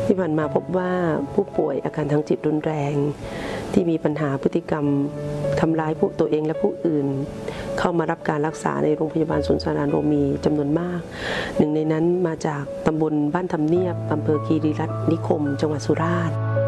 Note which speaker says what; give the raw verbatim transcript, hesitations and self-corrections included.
Speaker 1: ที่ผ่านมาพบว่าผู้ป่วยอาการทางจิตรุนแรงที่มีปัญหาพฤติกรรมทำร้ายผู้ตัวเองและผู้อื่นเข้ามารับการรักษาในโรงพยาบาลศูนย์สารานโรมีจำนวนมากหนึ่งในนั้นมาจากตำบลบ้านทำเนียบอำเภอคีรีรัตน์นิคมจังหวัดสุราษฎร์